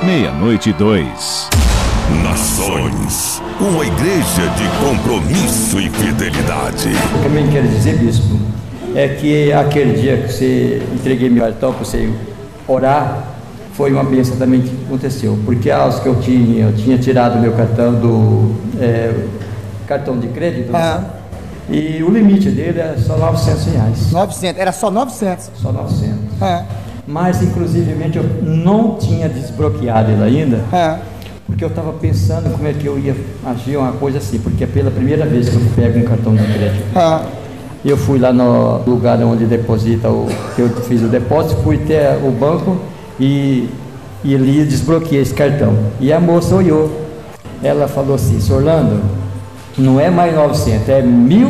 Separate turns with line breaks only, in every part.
meia-noite e 2.
Nações, uma igreja de compromisso e fidelidade.
O que eu também quero dizer, bispo, é que aquele dia que você entreguei meu cartão para você orar, foi uma bênção também que aconteceu, porque aos que eu tinha tirado meu cartão do cartão de crédito, e o limite dele é só R$900.
900, era só 900.
Só 900. Mas, inclusivemente, eu não tinha desbloqueado ele ainda, porque eu estava pensando como é que eu ia agir uma coisa assim, porque é pela primeira vez que eu pego um cartão de crédito. Eu fui lá no lugar onde deposita, que eu fiz o depósito, fui até o banco e ali desbloqueei esse cartão. E a moça olhou, ela falou assim: "Senhor Orlando, não é mais 900, é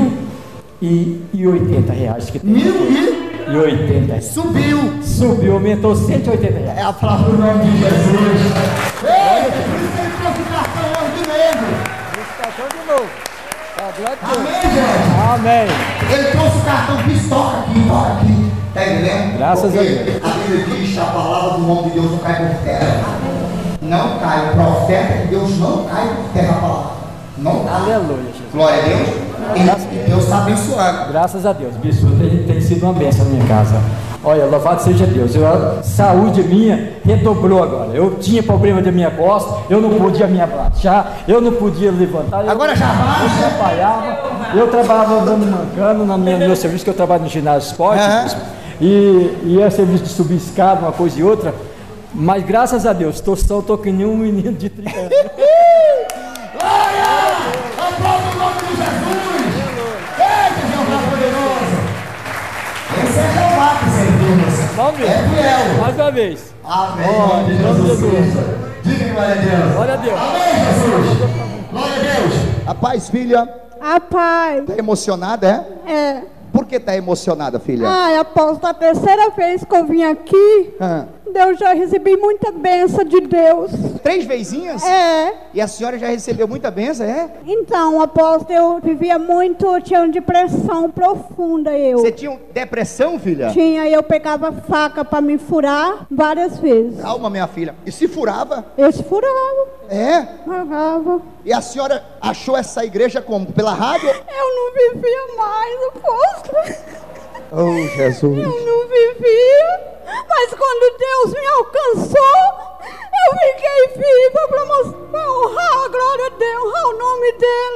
R$1.080 que tem." R$1.080. Subiu, aumentou R$180.
É a palavra do nome de Jesus. Ei, por isso ele trouxe o cartão hoje de novo. Amém, gente?
Amém.
Ele trouxe o cartão pistola aqui. Tá entendendo?
Graças a Deus.
A Bíblia diz que a palavra do nome de Deus não cai por terra. Não cai. O profeta de Deus não cai por terra a palavra. Não cai.
Aleluia, Jesus.
Glória a Deus. E Deus está abençoando.
Graças a Deus, bispo, tem sido uma bênção na minha casa. Olha, louvado seja Deus. A saúde minha redobrou agora. Eu tinha problema de minha costa, eu não podia me abaixar, eu não podia levantar.
Agora já vai.
Eu atrapalhava. Eu trabalhava andando mancando no meu serviço, que eu trabalho no ginásio de esporte, bispo, e é serviço de subir escada, uma coisa e outra. Mas graças a Deus, estou que nem um menino de 30 anos.
Glória! Aplauda o nome de Jesus! Eita, Jeová poderoso! Esse é Jeová que servimos. É fiel.
Mais uma vez.
Amém.
Oh, em nome de Jesus.
Diga glória a Deus.
Glória a Deus.
Amém, Jesus. Glória a Deus.
Rapaz, filha,
Rapaz,
tá emocionada, é?
é.
Por que tá emocionada, filha?
Ai, após a terceira vez que eu vim aqui, eu já recebi muita bênção de Deus.
3 vezinhas?
É.
E a senhora já recebeu muita bênção, é?
Então, após eu vivia muito, eu tinha uma depressão profunda,
Você tinha depressão, filha?
Tinha, eu pegava faca para me furar várias vezes.
Calma, minha filha. E se furava?
Eu se furava.
É?
Furava.
E a senhora achou essa igreja como? Pela rádio?
Eu não vivia mais, apóstolo.
Oh, Jesus.
Eu não vivia, mas quando Deus me alcançou, eu fiquei viva para honrar a glória a Deus, honrar o nome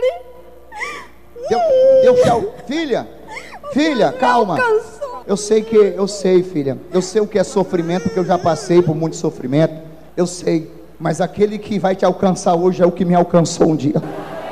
dele.
Filha, calma.
Alcançou.
Eu sei, filha. Eu sei o que é sofrimento, porque eu já passei por muito sofrimento. Eu sei. Mas aquele que vai te alcançar hoje é o que me alcançou um dia.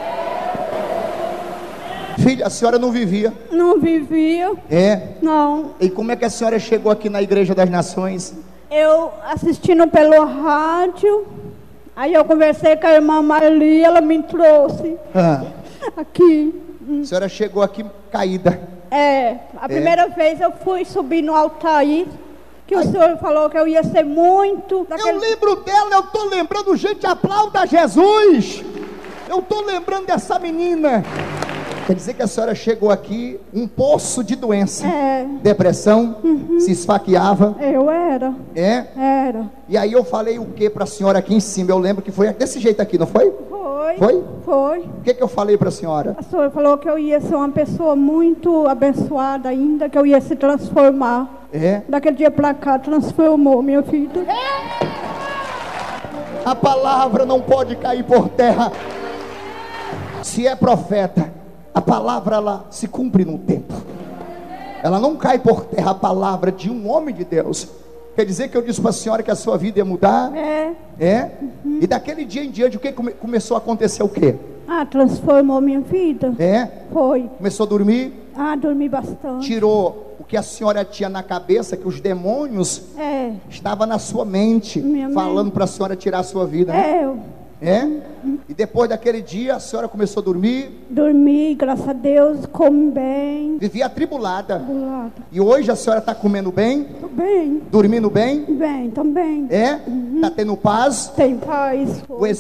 Filha, a senhora não vivia?
Não vivia.
É?
Não.
E como é que a senhora chegou aqui na Igreja das Nações?
Eu assistindo pelo rádio, aí eu conversei com a irmã Marli, ela me trouxe aqui.
A senhora chegou aqui caída.
A primeira vez eu fui subir no altar aí, que o senhor falou que eu ia ser muito...
Eu lembro dela, eu tô lembrando, gente, aplauda Jesus! Eu tô lembrando dessa menina. Quer dizer que a senhora chegou aqui, um poço de doença, depressão, se esfaqueava.
Eu era.
É?
Era.
E aí eu falei o que para a senhora aqui em cima? Eu lembro que foi desse jeito aqui, não foi?
Foi.
Foi?
Foi.
O que eu falei para a senhora?
A senhora falou que eu ia ser uma pessoa muito abençoada ainda, que eu ia se transformar.
É?
Daquele dia para cá, transformou minha vida.
A palavra não pode cair por terra. Se é profeta, a palavra ela se cumpre no tempo. Ela não cai por terra, a palavra de um homem de Deus. Quer dizer que eu disse para a senhora que a sua vida ia mudar? É? E daquele dia em diante, o que começou a acontecer? O quê?
Transformou minha vida. Foi.
Começou a dormir?
Dormi bastante.
Tirou o que a senhora tinha na cabeça, que os demônios estavam na sua mente, falando para a senhora tirar a sua vida, né? E depois daquele dia a senhora começou a dormir?
Dormi, graças a Deus, come bem.
Vivia atribulada. E hoje a senhora está comendo bem?
Tô bem.
Dormindo bem?
Bem, também.
Está tendo paz?
Tem paz.